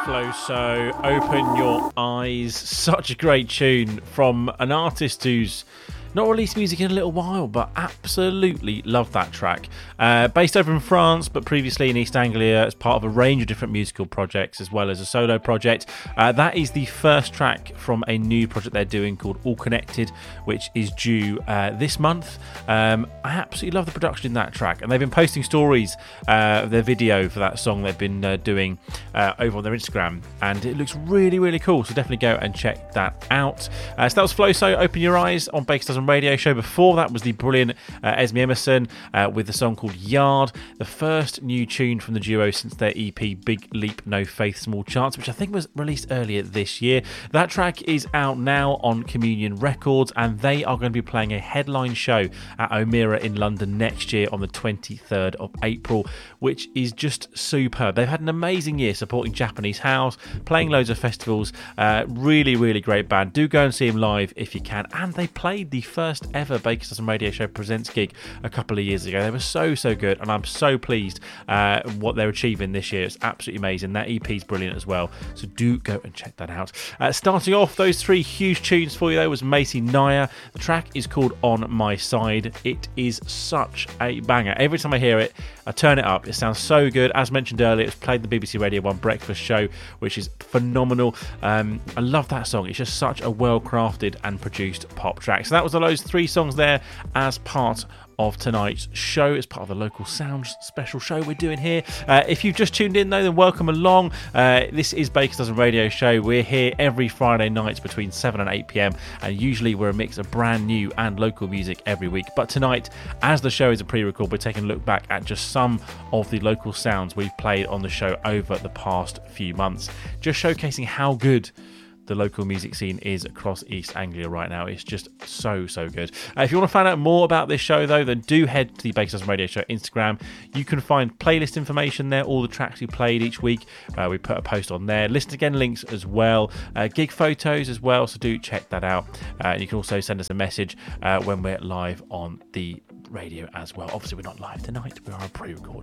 Flow So Open Your Eyes. Such a great tune from an artist who's not released music in a little while, but absolutely love that track. Based over in France, but previously in East Anglia as part of a range of different musical projects as well as a solo project. That is the first track from a new project they're doing called All Connected, which is due this month. I absolutely love the production in that track, and they've been posting stories of their video for that song they've been doing over on their Instagram, and it looks really, really cool, so definitely go and check that out. So that was Flow So Open Your Eyes on Baker's Dozen Radio Show. Before that was the brilliant Esme Emerson with the song called Yard, the first new tune from the duo since their EP Big Leap No Faith Small Chance, which I think was released earlier this year. That track is out now on Communion Records, and they are going to be playing a headline show at O'Meara in London next year on the 23rd of April, which is just superb. They've had an amazing year supporting Japanese House, playing loads of festivals. Really, really great band. Do go and see them live if you can. And they played the first ever Baker's Dozen Radio Show Presents gig a couple of years ago. They were so good, and I'm so pleased what they're achieving this year. It's absolutely amazing. That EP is brilliant as well, so do go and check that out. Starting off those three huge tunes for you though was Macy Naya. The track is called On My Side. It is such a banger. Every time I hear it, I turn it up. It sounds so good. As mentioned earlier, it's played the BBC Radio 1 breakfast show, which is phenomenal. I love that song. It's just such a well-crafted and produced pop track. So that was those three songs there as part of tonight's show, as part of the Local Sounds special show we're doing here. If you've just tuned in though, then welcome along. This is Baker's Dozen Radio Show. We're here every Friday nights between 7 and 8 p.m, and usually we're a mix of brand new and local music every week. But tonight, as the show is a pre-record, we're taking a look back at just some of the local sounds we've played on the show over the past few months, just showcasing how good the local music scene is across East Anglia right now. It's just so good. If you want to find out more about this show though, then do head to the Baker's Dozen Radio Show Instagram. You can find playlist information there, all the tracks we played each week. We put a post on there, listen again links as well, gig photos as well, so do check that out. You can also send us a message when we're live on the radio as well. Obviously we're not live tonight, we are a pre-record.